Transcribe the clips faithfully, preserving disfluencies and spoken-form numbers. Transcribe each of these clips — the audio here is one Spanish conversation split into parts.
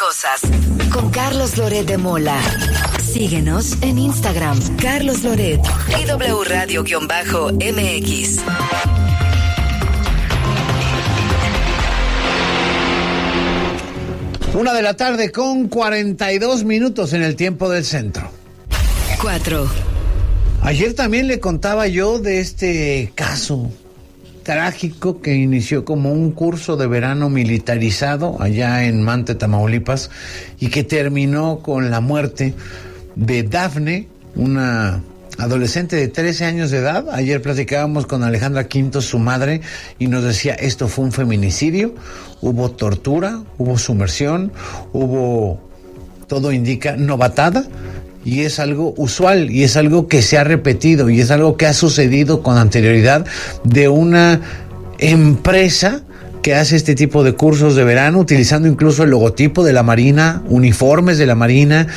cosas. Con Carlos Loret de Mola. Síguenos en Instagram, Carlos Loret y W Radio-M X. Una de la tarde con cuarenta y dos minutos en el tiempo del centro. Cuatro. Ayer también le contaba yo de este caso trágico que inició como un curso de verano militarizado allá en Mante, Tamaulipas, y que terminó con la muerte de Dafne, una adolescente de trece años de edad. Ayer platicábamos con Alejandra Quintos, su madre, y nos decía, esto fue un feminicidio, hubo tortura, hubo sumersión, hubo, todo indica, novatada. Y es algo usual, y es algo que se ha repetido, y es algo que ha sucedido con anterioridad de una empresa que hace este tipo de cursos de verano, utilizando incluso el logotipo de la Marina, uniformes de la Marina,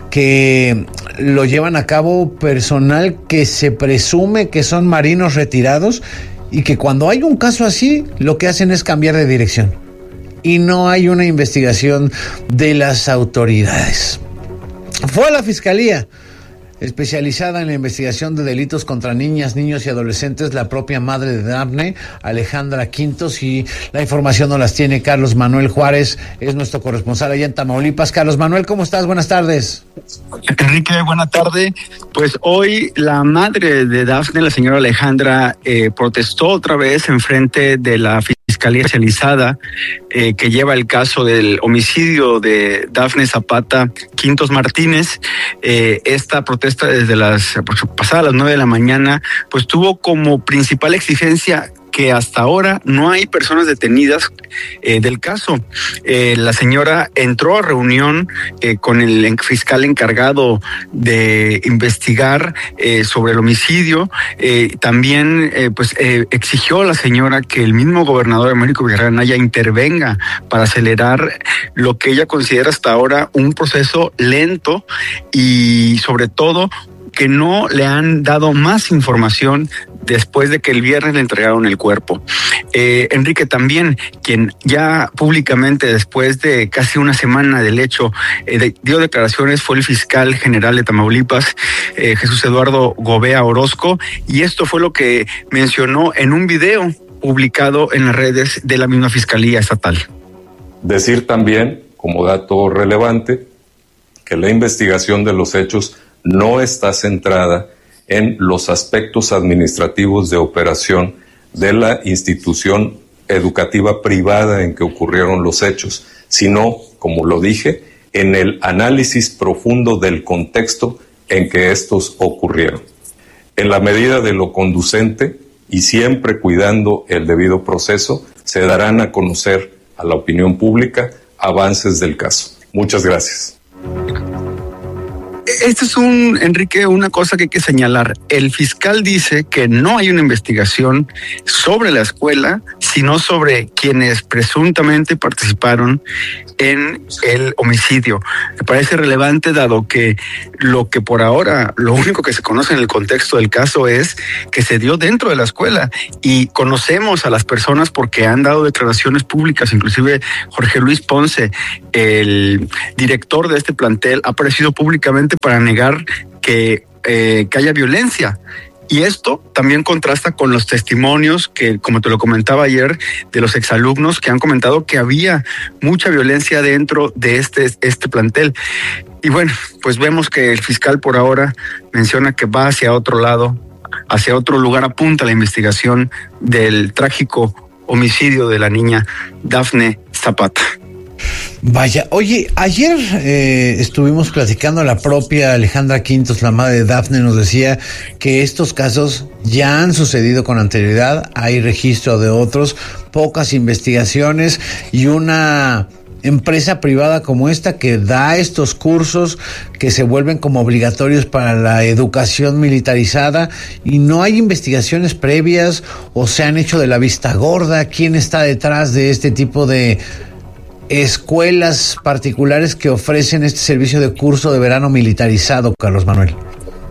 que lo llevan a cabo personal que se presume que son marinos retirados, y que cuando hay un caso así, lo que hacen es cambiar de dirección. Y no hay una investigación de las autoridades. Fue a la Fiscalía, especializada en la investigación de delitos contra niñas, niños y adolescentes, la propia madre de Dafne, Alejandra Quintos, y la información nos las tiene Carlos Manuel Juárez, es nuestro corresponsal allá en Tamaulipas. Carlos Manuel, ¿cómo estás? Buenas tardes. Enrique, buena tarde. Pues hoy la madre de Dafne, la señora Alejandra, eh, protestó otra vez en frente de la Fiscalía Especializada eh, que lleva el caso del homicidio de Dafne Zapata Quintos Martínez. Eh, esta protesta desde las pasadas las nueve de la mañana, pues tuvo como principal exigencia que hasta ahora no hay personas detenidas eh, del caso. Eh, la señora entró a reunión eh, con el fiscal encargado de investigar eh, sobre el homicidio. Eh, también eh, pues eh, exigió a la señora que el mismo gobernador Américo Villarreal Anaya intervenga para acelerar lo que ella considera hasta ahora un proceso lento, y sobre todo que no le han dado más información después de que el viernes le entregaron el cuerpo. Eh, Enrique, también, quien ya públicamente, después de casi una semana del hecho, eh, de, dio declaraciones, fue el fiscal general de Tamaulipas, eh, Jesús Eduardo Gobea Orozco, y esto fue lo que mencionó en un video publicado en las redes de la misma Fiscalía Estatal. Decir también, como dato relevante, que la investigación de los hechos no está centrada en los aspectos administrativos de operación de la institución educativa privada en que ocurrieron los hechos, sino, como lo dije, en el análisis profundo del contexto en que estos ocurrieron. En la medida de lo conducente y siempre cuidando el debido proceso, se darán a conocer a la opinión pública avances del caso. Muchas gracias. Esto es un, Enrique, una cosa que hay que señalar. El fiscal dice que no hay una investigación sobre la escuela, sino sobre quienes presuntamente participaron en el homicidio. Me parece relevante, dado que lo que por ahora, lo único que se conoce en el contexto del caso es que se dio dentro de la escuela, y conocemos a las personas porque han dado declaraciones públicas. Inclusive Jorge Luis Ponce, el director de este plantel, ha aparecido públicamente para negar que, eh, que haya violencia. Y esto también contrasta con los testimonios que, como te lo comentaba ayer, de los exalumnos que han comentado que había mucha violencia dentro de este, este plantel. Y bueno, pues vemos que el fiscal por ahora menciona que va hacia otro lado, hacia otro lugar, apunta la investigación del trágico homicidio de la niña Dafne Zapata. Vaya, oye, ayer eh, estuvimos platicando, la propia Alejandra Quintos, la madre de Dafne, nos decía que estos casos ya han sucedido con anterioridad, hay registro de otros, pocas investigaciones, y una empresa privada como esta que da estos cursos que se vuelven como obligatorios para la educación militarizada, y no hay investigaciones previas, o se han hecho de la vista gorda. ¿Quién está detrás de este tipo de escuelas particulares que ofrecen este servicio de curso de verano militarizado, Carlos Manuel?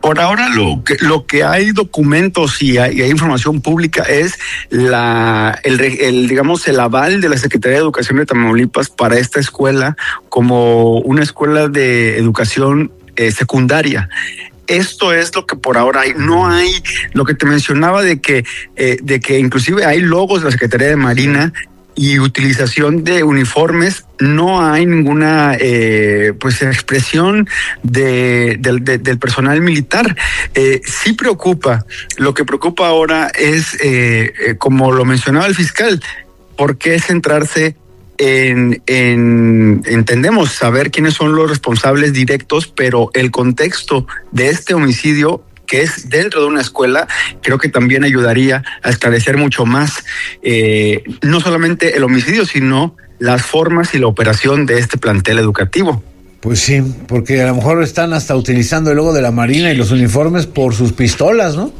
Por ahora lo que lo que hay documentos y hay, y hay información pública es la el, el digamos el aval de la Secretaría de Educación de Tamaulipas para esta escuela como una escuela de educación eh, secundaria. Esto es lo que por ahora hay. No hay lo que te mencionaba de que eh, de que inclusive hay logos de la Secretaría de Marina y utilización de uniformes. No hay ninguna eh, pues expresión de, de, de, del personal militar. Eh, sí preocupa. Lo que preocupa ahora es, eh, eh, como lo mencionaba el fiscal, ¿por qué centrarse En, en, entendemos saber quiénes son los responsables directos, pero el contexto de este homicidio, que es dentro de una escuela, creo que también ayudaría a esclarecer mucho más, eh, no solamente el homicidio, sino las formas y la operación de este plantel educativo. Pues sí, porque a lo mejor están hasta utilizando el logo de la Marina y los uniformes por sus pistolas, ¿no?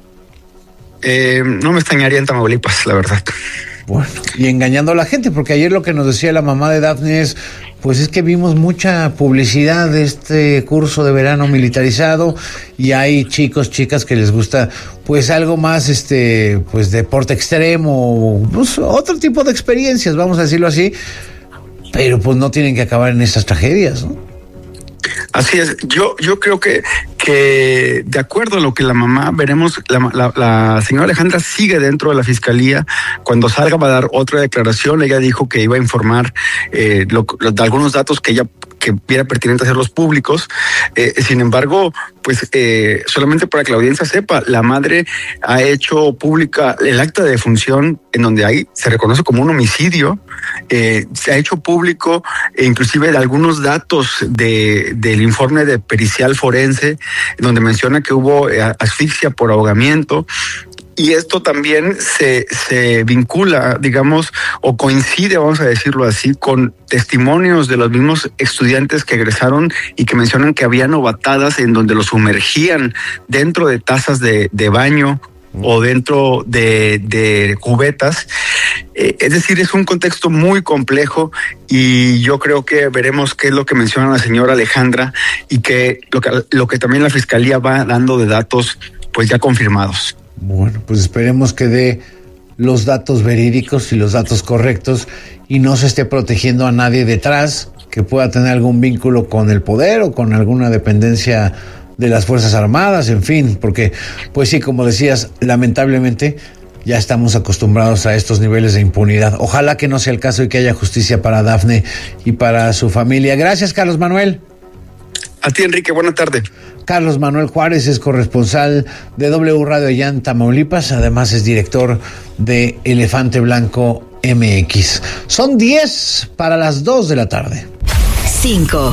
Eh, no me extrañaría en Tamaulipas, la verdad. Bueno, y engañando a la gente, porque ayer lo que nos decía la mamá de Dafne es, pues es que vimos mucha publicidad de este curso de verano militarizado y hay chicos, chicas que les gusta pues algo más, este, pues deporte extremo, pues otro tipo de experiencias, vamos a decirlo así, pero pues no tienen que acabar en estas tragedias, ¿no? Así es, yo yo creo que que de acuerdo a lo que la mamá veremos, la, la, la señora Alejandra sigue dentro de la fiscalía. Cuando salga va a dar otra declaración. Ella dijo que iba a informar eh, lo, de algunos datos que ella que viera pertinente hacerlos públicos. Eh, sin embargo, pues eh, solamente para que la audiencia sepa, la madre ha hecho pública el acta de defunción en donde ahí se reconoce como un homicidio. Eh, se ha hecho público eh, inclusive de algunos datos de del informe de pericial forense, donde menciona que hubo eh, asfixia por ahogamiento. Y esto también se, se vincula, digamos, o coincide, vamos a decirlo así, con testimonios de los mismos estudiantes que egresaron y que mencionan que había novatadas en donde los sumergían dentro de tazas de, de baño o dentro de, de cubetas. Eh, es decir, es un contexto muy complejo y yo creo que veremos qué es lo que menciona la señora Alejandra y que lo que, lo que también la fiscalía va dando de datos pues ya confirmados. Bueno, pues esperemos que dé los datos verídicos y los datos correctos y no se esté protegiendo a nadie detrás que pueda tener algún vínculo con el poder o con alguna dependencia de las Fuerzas Armadas, en fin, porque, pues sí, como decías, lamentablemente ya estamos acostumbrados a estos niveles de impunidad. Ojalá que no sea el caso y que haya justicia para Dafne y para su familia. Gracias, Carlos Manuel. A ti, Enrique, buena tarde. Carlos Manuel Juárez es corresponsal de W Radio allá en Tamaulipas, además es director de Elefante Blanco M X. Son diez para las dos de la tarde. Cinco.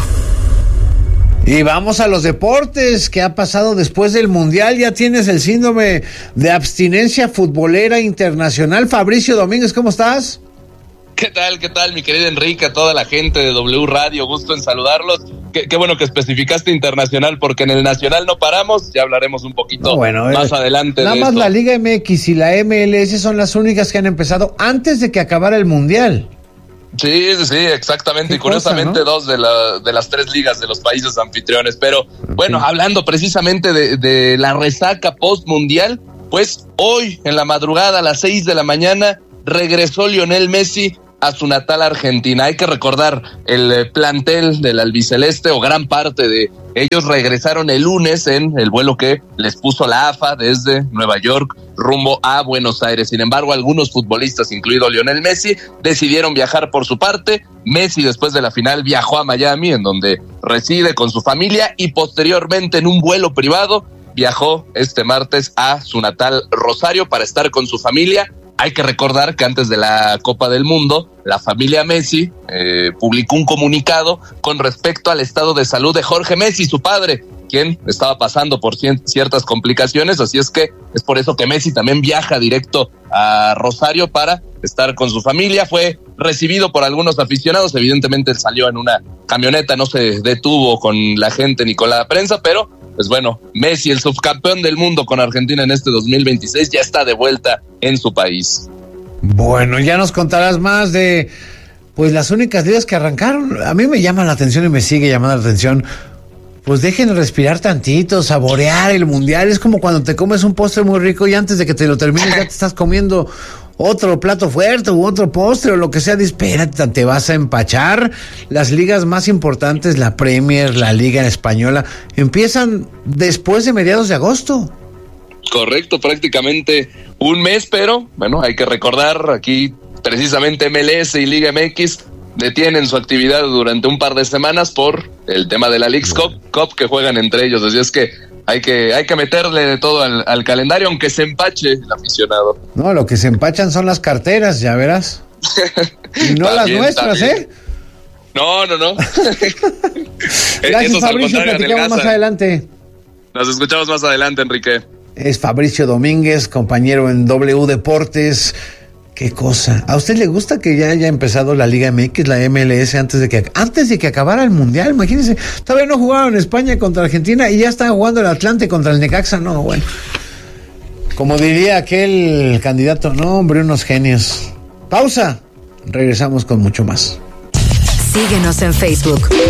Y vamos a los deportes. ¿Qué ha pasado después del Mundial? Ya tienes el síndrome de abstinencia futbolera internacional. Fabricio Domínguez, ¿cómo estás? ¿Qué tal, qué tal, mi querido Enrique, a toda la gente de W Radio? Gusto en saludarlos. Qué, qué bueno que especificaste internacional, porque en el nacional no paramos. Ya hablaremos un poquito no, bueno, más eh, adelante nada de más esto. La Liga M X y la M L S son las únicas que han empezado antes de que acabara el Mundial. Sí, sí, sí, exactamente. Y curiosamente cosa, ¿no? dos de, la, de las tres ligas de los países anfitriones. Pero bueno, sí. Hablando precisamente de, de la resaca post-mundial, pues hoy en la madrugada a las seis de la mañana regresó Lionel Messi a su natal Argentina. Hay que recordar, el plantel del albiceleste, o gran parte de ellos, regresaron el lunes en el vuelo que les puso la A F A desde Nueva York rumbo a Buenos Aires. Sin embargo, algunos futbolistas, incluido Lionel Messi, decidieron viajar por su parte. Messi, después de la final, viajó a Miami, en donde reside con su familia, y posteriormente en un vuelo privado viajó este martes a su natal Rosario para estar con su familia. Hay que recordar que antes de la Copa del Mundo, la familia Messi eh, publicó un comunicado con respecto al estado de salud de Jorge Messi, su padre, quien estaba pasando por ciertas complicaciones, así es que es por eso que Messi también viaja directo a Rosario para estar con su familia. Fue recibido por algunos aficionados, evidentemente salió en una camioneta, no se detuvo con la gente ni con la prensa, pero pues bueno, Messi, el subcampeón del mundo con Argentina en este dos mil veintiséis, ya está de vuelta en su país. Bueno, ya nos contarás más de pues las únicas ligas que arrancaron. A mí me llama la atención y me sigue llamando la atención pues dejen respirar tantito, saborear el mundial. Es como cuando te comes un postre muy rico y antes de que te lo termines ya te estás comiendo otro plato fuerte u otro postre o lo que sea. Espérate, te vas a empachar. Las ligas más importantes, la Premier, la Liga Española, empiezan después de mediados de agosto. Correcto, prácticamente un mes, pero bueno, hay que recordar aquí precisamente M L S y Liga M X detienen su actividad durante un par de semanas por el tema de la Leagues Cup, Cup que juegan entre ellos, así es que hay que hay que meterle de todo al, al calendario, aunque se empache el aficionado. No, lo que se empachan son las carteras, ya verás. Y no las nuestras, ¿eh? No, no, no. Gracias, Fabricio, platicamos más adelante. Nos escuchamos más adelante, Enrique. Es Fabricio Domínguez, compañero en W Deportes. Qué cosa. ¿A usted le gusta que ya haya empezado la Liga M X, la M L S, antes de que antes de que acabara el Mundial? Imagínense, todavía no jugaron España contra Argentina y ya están jugando el Atlante contra el Necaxa. No, bueno. Como diría aquel candidato, no, hombre, unos genios. Pausa. Regresamos con mucho más. Síguenos en Facebook.